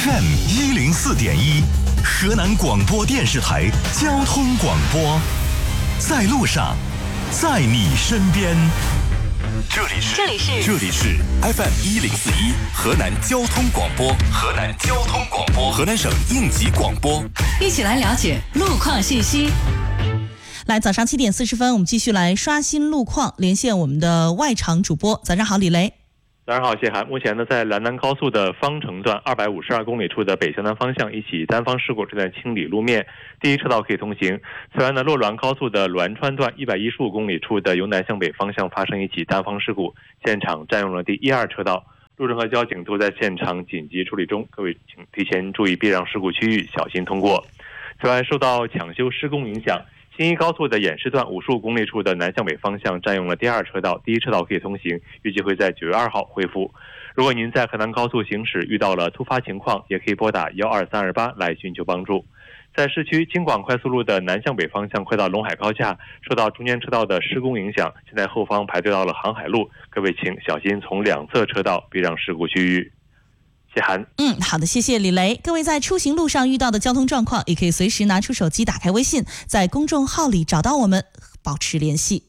FM104.1，河南广播电视台交通广播，在路上，在你身边。这里是 FM104.1，河南交通广播，河南省应急广播， 一起来了解路况信息。 来，早上7点40分，我们继续来刷新路况，连线我们的外场主播。早上好，李雷。 早上好，谢涵。目前呢，在兰南高速的方城段252公里处的北向南方向，一起单方事故正在清理路面，第一车道可以通行。此外呢，洛滦高速的滦川段115公里处的由南向北方向发生一起单方事故，现场占用了第1、2车道，路政和交警都在现场紧急处理中，各位请提前注意避让事故区域，小心通过。此外，受到抢修施工影响，新一高速的偃师段55公里处的南向北方向占用了第2车道，第一车道可以通行，预计会在9月2号恢复。如果您在河南高速行驶遇到了突发情况，也可以拨打12328来寻求帮助。在市区京广快速路的南向北方向快到陇海高架，受到中间车道的施工影响，现在后方排队到了航海路，各位请小心从两侧车道避让事故区域。谢涵。 好的，谢谢李雷。各位在出行路上遇到的交通状况，也可以随时拿出手机，打开微信，在公众号里找到我们，保持联系。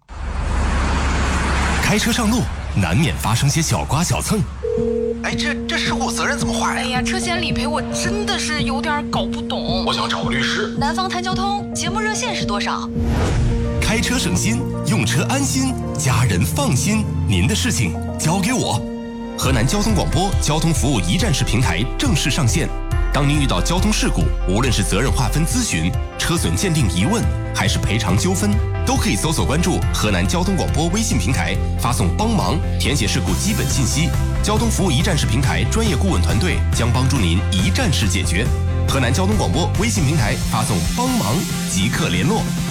开车上路难免发生些小刮小蹭， 这事故责任怎么划呀？ 哎呀，车险理赔我真的是有点搞不懂。 我想找个律师。 南方谈交通节目热线是多少？ 开车省心，用车安心，家人放心，您的事情交给我。河南交通广播交通服务一站式平台正式上线。当您遇到交通事故，无论是责任划分咨询、车损鉴定疑问，还是赔偿纠纷，都可以搜索关注河南交通广播微信平台，发送帮忙，填写事故基本信息，交通服务一站式平台专业顾问团队将帮助您一站式解决。河南交通广播微信平台发送帮忙即刻联络。